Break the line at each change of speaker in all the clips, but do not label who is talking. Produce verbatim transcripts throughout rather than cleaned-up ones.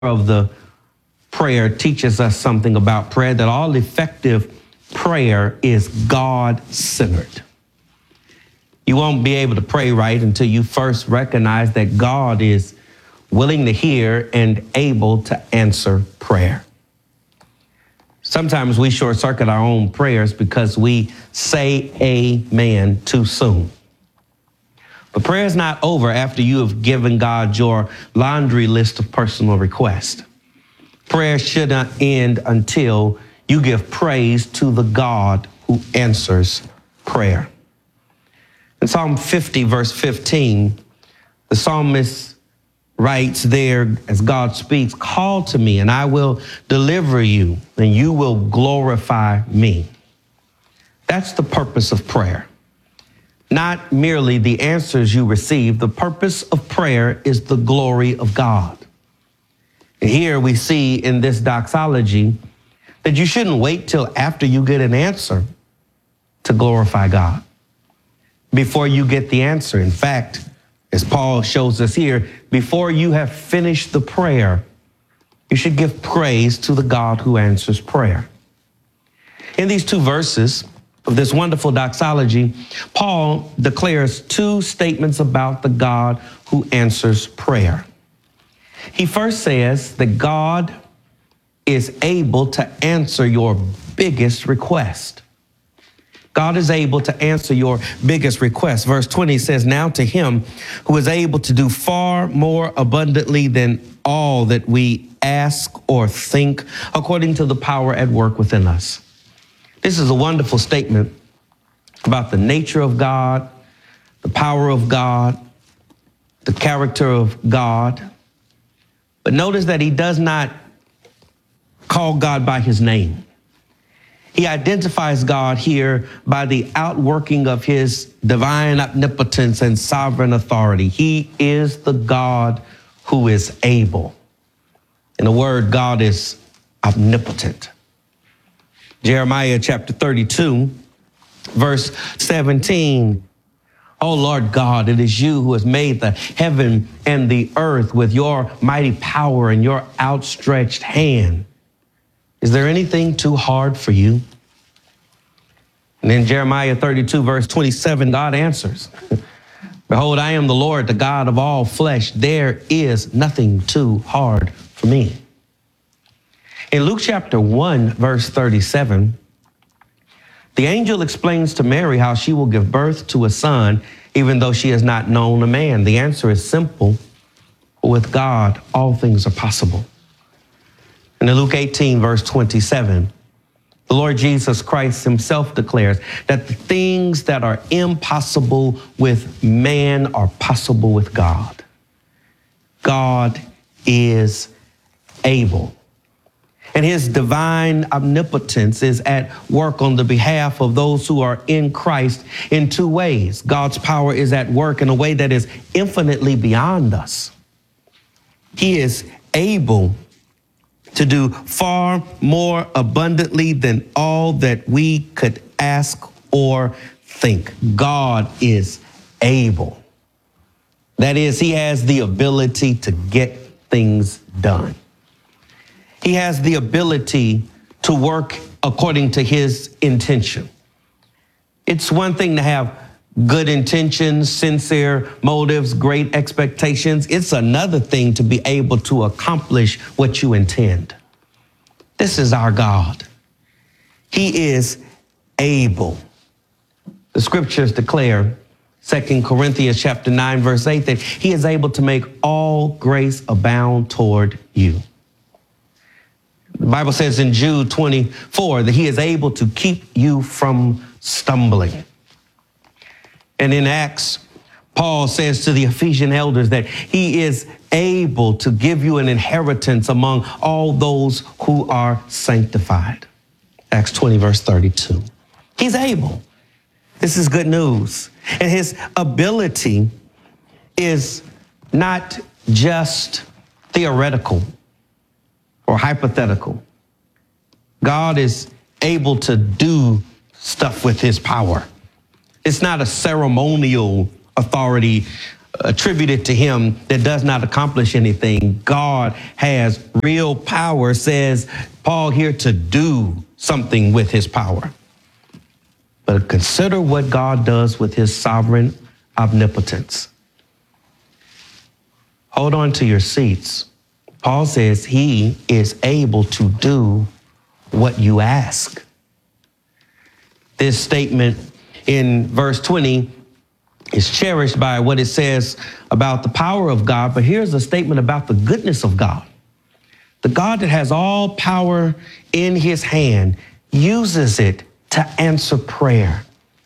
of the prayer teaches us something about prayer, that all effective prayer is God-centered. You won't be able to pray right until you first recognize that God is willing to hear and able to answer prayer. Sometimes we short circuit our own prayers because we say amen too soon. But prayer is not over after you have given God your laundry list of personal requests. Prayer should not end until you give praise to the God who answers prayer. In Psalm fifty, verse fifteen, the psalmist writes there as God speaks, "Call to me and I will deliver you and you will glorify me." That's the purpose of prayer. Not merely the answers you receive. The purpose of prayer is the glory of God. And here we see in this doxology that you shouldn't wait till after you get an answer to glorify God, before you get the answer. In fact, as Paul shows us here, before you have finished the prayer, you should give praise to the God who answers prayer. In these two verses of this wonderful doxology, Paul declares two statements about the God who answers prayer. He first says that God is able to answer your biggest request. God is able to answer your biggest request. Verse twenty says, "Now to him who is able to do far more abundantly than all that we ask or think, according to the power at work within us." This is a wonderful statement about the nature of God, the power of God, the character of God. But notice that he does not call God by his name. He identifies God here by the outworking of his divine omnipotence and sovereign authority. He is the God who is able. In a word, God is omnipotent. Jeremiah chapter thirty-two, verse seventeen. "O Lord God, it is you who has made the heaven and the earth with your mighty power and your outstretched hand. Is there anything too hard for you?" And in Jeremiah thirty-two, verse twenty-seven, God answers, "Behold, I am the Lord, the God of all flesh. There is nothing too hard for me." In Luke chapter one, verse thirty-seven, the angel explains to Mary how she will give birth to a son, even though she has not known a man. The answer is simple. With God, all things are possible. And in Luke eighteen, verse twenty-seven, the Lord Jesus Christ himself declares that the things that are impossible with man are possible with God. God is able. And his divine omnipotence is at work on the behalf of those who are in Christ in two ways. God's power is at work in a way that is infinitely beyond us. He is able to do far more abundantly than all that we could ask or think. God is able. That is, he has the ability to get things done. He has the ability to work according to his intention. It's one thing to have good intentions, sincere motives, great expectations. It's another thing to be able to accomplish what you intend. This is our God. He is able. The scriptures declare, Second Corinthians chapter nine, verse eight, that he is able to make all grace abound toward you. The Bible says in Jude twenty-four that he is able to keep you from stumbling. And in Acts, Paul says to the Ephesian elders that he is able to give you an inheritance among all those who are sanctified. Acts twenty, verse thirty-two. He's able. This is good news. And his ability is not just theoretical or hypothetical. God is able to do stuff with his power. It's not a ceremonial authority attributed to him that does not accomplish anything. God has real power, says Paul here, to do something with his power. But consider what God does with his sovereign omnipotence. Hold on to your seats. Paul says he is able to do what you ask. This statement in verse twenty is cherished by what it says about the power of God. But here's a statement about the goodness of God. The God that has all power in his hand uses it to answer prayer.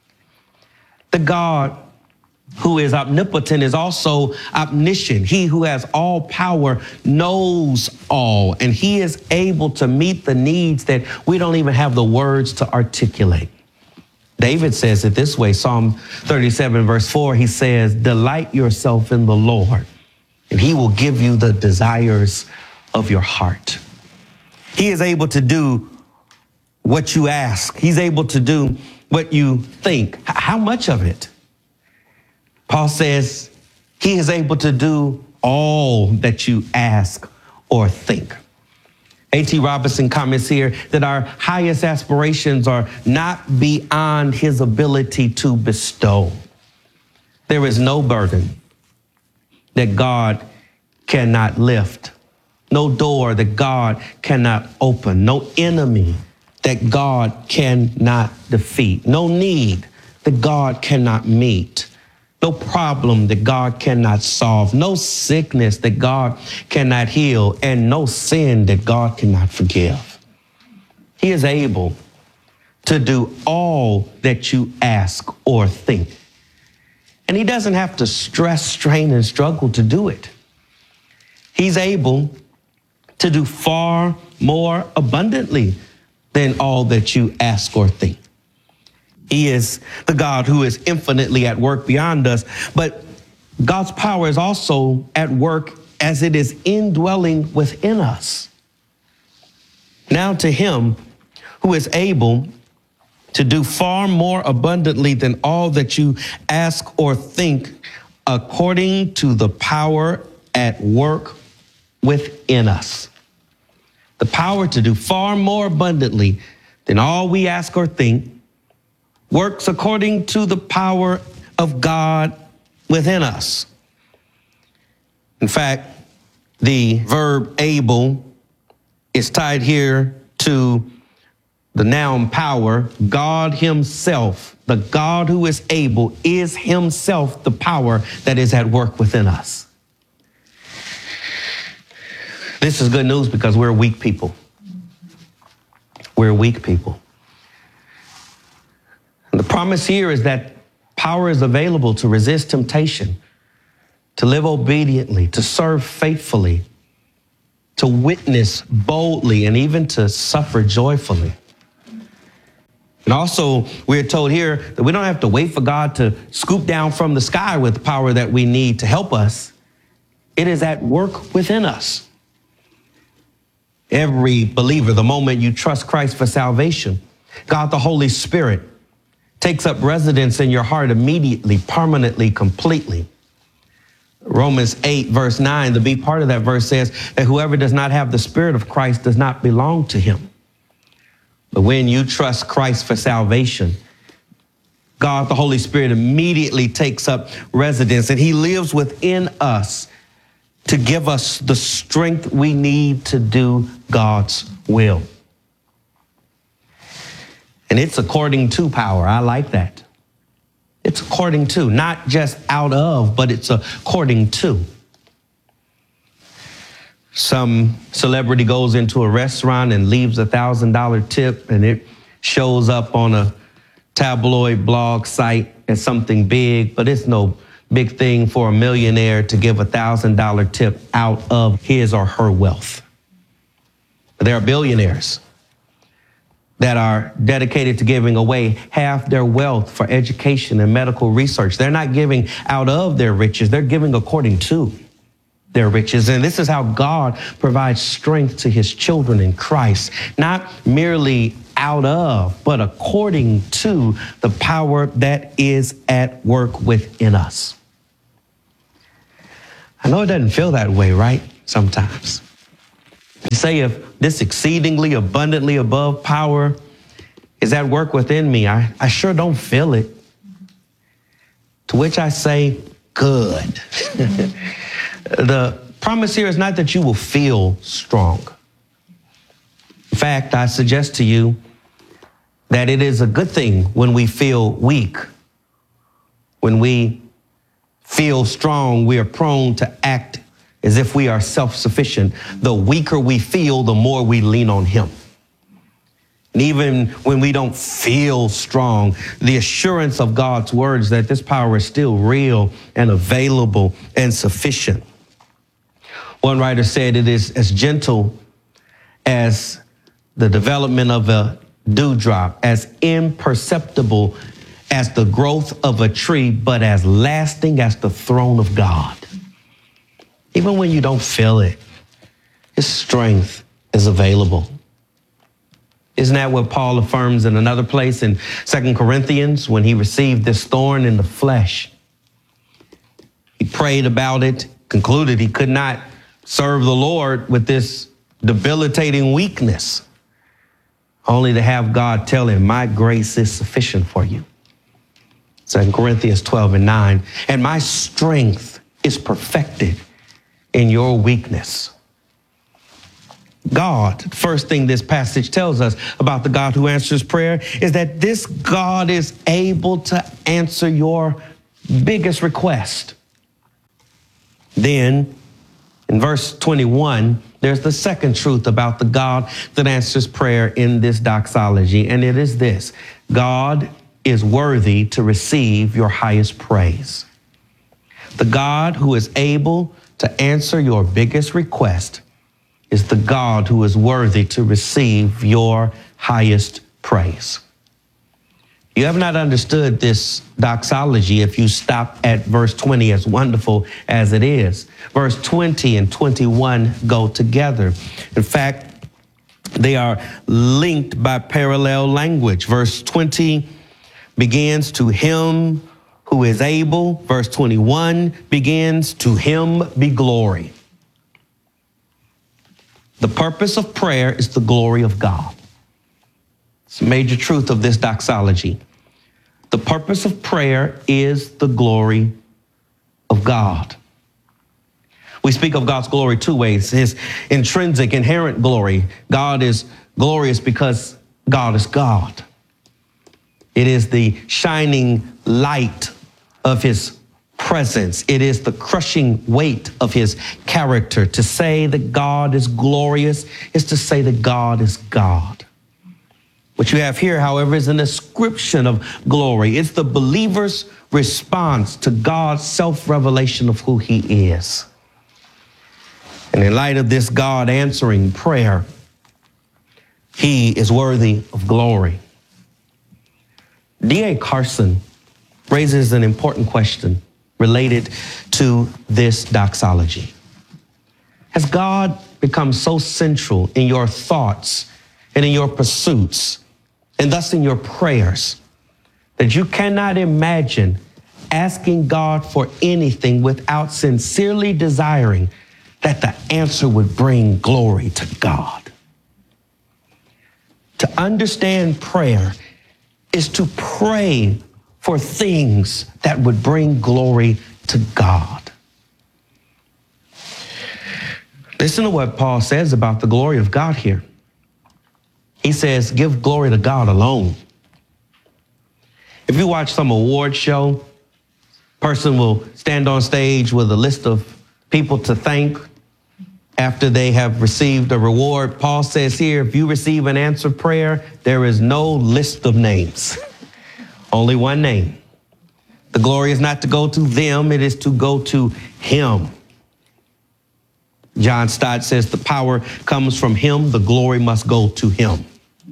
The God who is omnipotent is also omniscient. He who has all power knows all, and he is able to meet the needs that we don't even have the words to articulate. David says it this way, Psalm thirty-seven, verse four, he says, delight yourself in the Lord, and he will give you the desires of your heart. He is able to do what you ask. He's able to do what you think. How much of it? Paul says he is able to do all that you ask or think. A T Robertson comments here that our highest aspirations are not beyond his ability to bestow. There is no burden that God cannot lift, no door that God cannot open, no enemy that God cannot defeat, no need that God cannot meet, no problem that God cannot solve, no sickness that God cannot heal, and no sin that God cannot forgive. He is able to do all that you ask or think. And he doesn't have to stress, strain, and struggle to do it. He's able to do far more abundantly than all that you ask or think. He is the God who is infinitely at work beyond us, but God's power is also at work as it is indwelling within us. Now to him who is able to do far more abundantly than all that you ask or think, according to the power at work within us. The power to do far more abundantly than all we ask or think works according to the power of God within us. In fact, the verb able is tied here to the noun power. God himself, the God who is able, is himself the power that is at work within us. This is good news because we're weak people. We're weak people. And the promise here is that power is available to resist temptation, to live obediently, to serve faithfully, to witness boldly, and even to suffer joyfully. And also, we're told here that we don't have to wait for God to scoop down from the sky with the power that we need to help us. It is at work within us. Every believer, the moment you trust Christ for salvation, God, the Holy Spirit, takes up residence in your heart immediately, permanently, completely. Romans eight, verse nine, the B part of that verse says that whoever does not have the Spirit of Christ does not belong to him. But when you trust Christ for salvation, God, the Holy Spirit, immediately takes up residence, and he lives within us to give us the strength we need to do God's will. And it's according to power. I like that. It's according to, not just out of, but it's according to. Some celebrity goes into a restaurant and leaves a thousand dollar tip, and it shows up on a tabloid blog site as something big, but it's no big thing for a millionaire to give a thousand dollar tip out of his or her wealth. There are billionaires that are dedicated to giving away half their wealth for education and medical research. They're not giving out of their riches. They're giving according to their riches. And this is how God provides strength to his children in Christ, not merely out of, but according to the power that is at work within us. I know it doesn't feel that way, right? Sometimes. You say, if this exceedingly abundantly above power is at work within me, I, I sure don't feel it. To which I say, good. The promise here is not that you will feel strong. In fact, I suggest to you that it is a good thing when we feel weak. When we feel strong, we are prone to act as if we are self-sufficient. The weaker we feel, the more we lean on him. And even when we don't feel strong, the assurance of God's words that this power is still real and available and sufficient. One writer said it is as gentle as the development of a dewdrop, as imperceptible as the growth of a tree, but as lasting as the throne of God. Even when you don't feel it, his strength is available. Isn't that what Paul affirms in another place in Second Corinthians when he received this thorn in the flesh? He prayed about it, concluded he could not serve the Lord with this debilitating weakness, only to have God tell him, my grace is sufficient for you. Second Corinthians twelve and nine, and my strength is perfected in your weakness. God, first thing this passage tells us about the God who answers prayer is that this God is able to answer your biggest request. Then in verse twenty-one, there's the second truth about the God that answers prayer in this doxology, and it is this: God is worthy to receive your highest praise. The God who is able to answer your biggest request is the God who is worthy to receive your highest praise. You have not understood this doxology if you stop at verse twenty, as wonderful as it is. Verse twenty and twenty-one go together. In fact, they are linked by parallel language. Verse twenty begins, to him who is able. Verse twenty-one begins, to him be glory. The purpose of prayer is the glory of God. It's a major truth of this doxology. The purpose of prayer is the glory of God. We speak of God's glory two ways: his intrinsic, inherent glory. God is glorious because God is God. It is the shining light of his presence. It is the crushing weight of his character. To say that God is glorious is to say that God is God. What you have here, however, is an ascription of glory. It's the believer's response to God's self-revelation of who he is. And in light of this God answering prayer, he is worthy of glory. D A Carson raises an important question related to this doxology. Has God become so central in your thoughts and in your pursuits, and thus in your prayers, that you cannot imagine asking God for anything without sincerely desiring that the answer would bring glory to God? To understand prayer is to pray for things that would bring glory to God. Listen to what Paul says about the glory of God here. He says, give glory to God alone. If you watch some award show, person will stand on stage with a list of people to thank after they have received a reward. Paul says here, if you receive an answered prayer, there is no list of names, only one name. The glory is not to go to them, it is to go to him. John Stott says the power comes from him, the glory must go to him.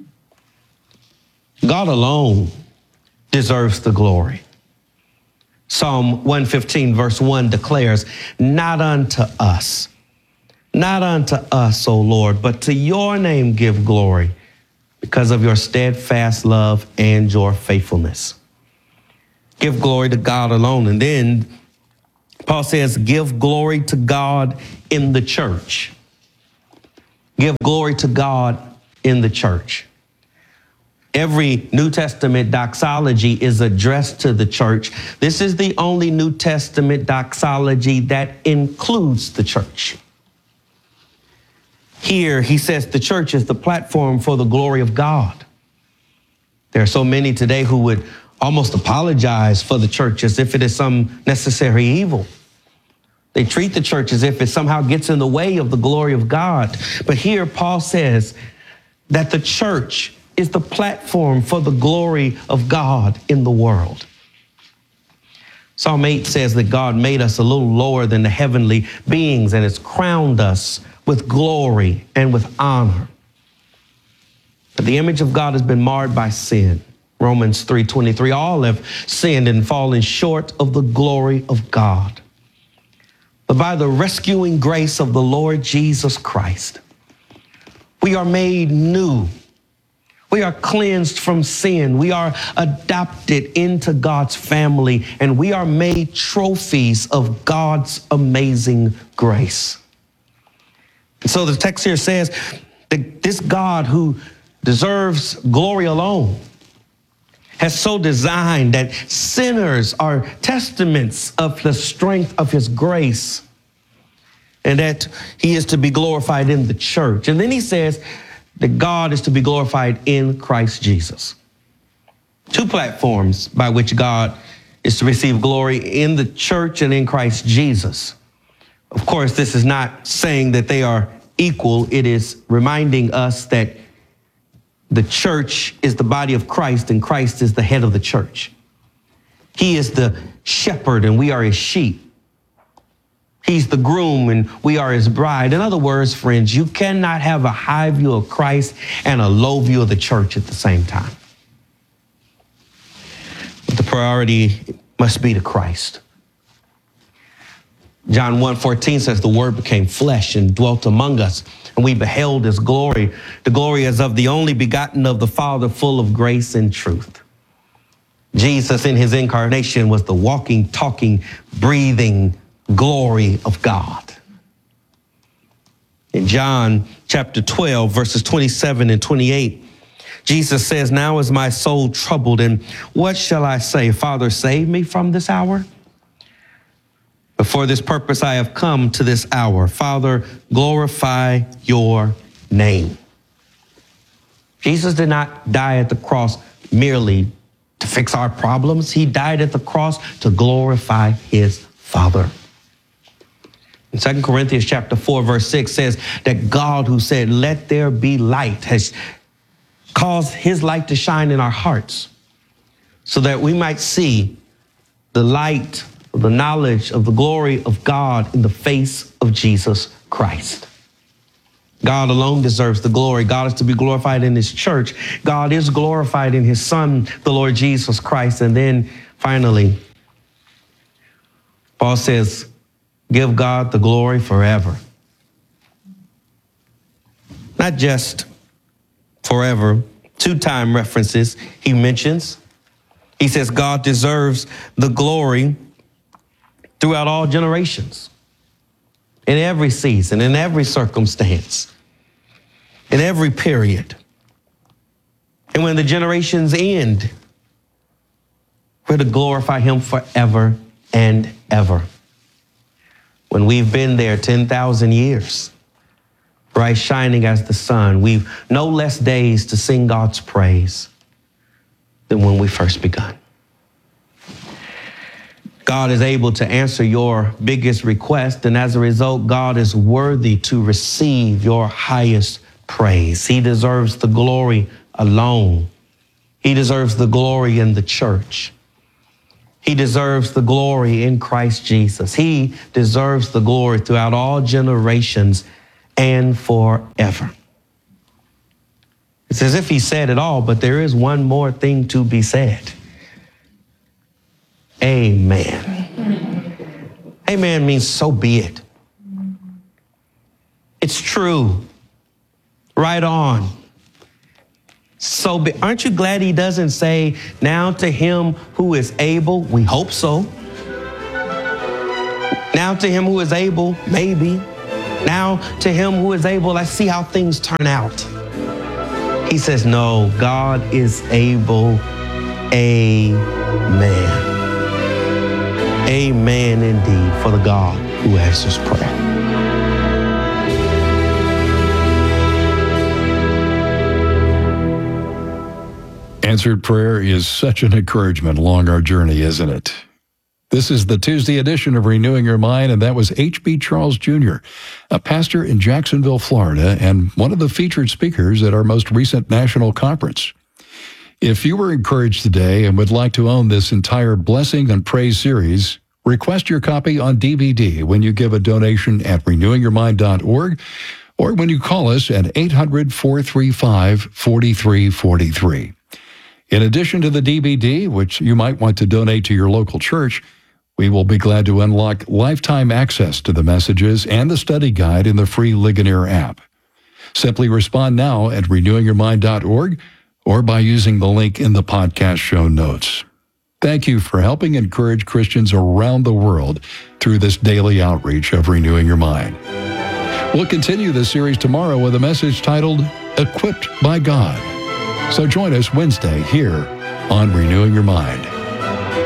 God alone deserves the glory. Psalm one fifteen verse one declares, not unto us, not unto us, O Lord, but to your name give glory because of your steadfast love and your faithfulness. Give glory to God alone. And then Paul says, give glory to God in the church. Give glory to God in the church. Every New Testament doxology is addressed to the church. This is the only New Testament doxology that includes the church. Here, he says the church is the platform for the glory of God. There are so many today who would almost apologize for the church as if it is some necessary evil. They treat the church as if it somehow gets in the way of the glory of God. But here, Paul says that the church is the platform for the glory of God in the world. Psalm eight says that God made us a little lower than the heavenly beings and has crowned us with glory and with honor. But the image of God has been marred by sin. Romans three twenty-three, all have sinned and fallen short of the glory of God. But by the rescuing grace of the Lord Jesus Christ, we are made new. We are cleansed from sin. We are adopted into God's family, and we are made trophies of God's amazing grace. And so the text here says that this God who deserves glory alone has so designed that sinners are testaments of the strength of his grace, and that he is to be glorified in the church. And then he says that God is to be glorified in Christ Jesus. Two platforms by which God is to receive glory: in the church and in Christ Jesus. Of course, this is not saying that they are equal. It is reminding us that the church is the body of Christ and Christ is the head of the church. He is the shepherd and we are his sheep. He's the groom and we are his bride. In other words, friends, you cannot have a high view of Christ and a low view of the church at the same time. But the priority must be to Christ. John one fourteen says the word became flesh and dwelt among us, and we beheld his glory. The glory as of the only begotten of the Father, full of grace and truth. Jesus in his incarnation was the walking, talking, breathing glory of God. In John chapter twelve, verses twenty-seven and twenty-eight, Jesus says, now is my soul troubled, and what shall I say? Father, save me from this hour. But for this purpose I have come to this hour. Father, glorify your name. Jesus did not die at the cross merely to fix our problems. He died at the cross to glorify his Father. In Second Corinthians chapter four, verse six says that God, who said, let there be light, has caused his light to shine in our hearts so that we might see the light of the knowledge of the glory of God in the face of Jesus Christ. God alone deserves the glory. God is to be glorified in his church. God is glorified in his Son, the Lord Jesus Christ. And then finally, Paul says, give God the glory forever. Not just forever. Two time references he mentions. He says God deserves the glory throughout all generations, in every season, in every circumstance, in every period. And when the generations end, we're to glorify him forever and ever. When we've been there ten thousand years, bright shining as the sun, we've no less days to sing God's praise than when we first begun. God is able to answer your biggest request, and as a result, God is worthy to receive your highest praise. He deserves the glory alone. He deserves the glory in the church. He deserves the glory in Christ Jesus. He deserves the glory throughout all generations and forever. It's as if he said it all, but there is one more thing to be said. Amen. Amen means so be it. It's true. Right on. So be, aren't you glad he doesn't say, now to him who is able? We hope so. Now to him who is able, maybe. Now to him who is able, let's see how things turn out. He says, no, God is able. Amen. Amen indeed for the God who answers prayer.
Answered prayer is such an encouragement along our journey, isn't it? This is the Tuesday edition of Renewing Your Mind, and that was H B Charles Junior, a pastor in Jacksonville, Florida, and one of the featured speakers at our most recent national conference. If you were encouraged today and would like to own this entire Blessing and Praise series, request your copy on D V D when you give a donation at renewing your mind dot org or when you call us at eight hundred, four three five, four three four three. In addition to the D V D, which you might want to donate to your local church, we will be glad to unlock lifetime access to the messages and the study guide in the free Ligonier app. Simply respond now at renewing your mind dot org or by using the link in the podcast show notes. Thank you for helping encourage Christians around the world through this daily outreach of Renewing Your Mind. We'll continue this series tomorrow with a message titled, Equipped by God. So join us Wednesday here on Renewing Your Mind.